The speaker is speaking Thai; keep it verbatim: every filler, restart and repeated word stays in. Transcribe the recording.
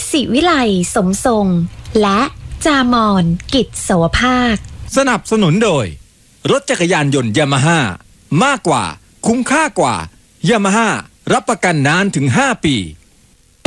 ศิวิไลสมทรงและจามอนกิจสวภาคสนับสนุนโดยรถจักรยานยนต์ยามาฮ่ามากกว่าคุ้มค่ากว่ายามาฮ่ารับประกันนานถึงห้าปี